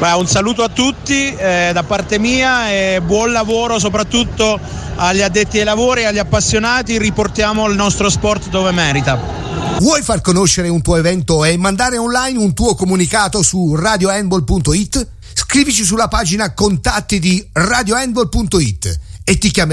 Un saluto a tutti da parte mia e buon lavoro soprattutto agli addetti ai lavori e agli appassionati. Riportiamo il nostro sport dove merita. Vuoi far conoscere un tuo evento e mandare online un tuo comunicato su radiohandball.it? Scrivici sulla pagina contatti di radiohandball.it e ti chiameremo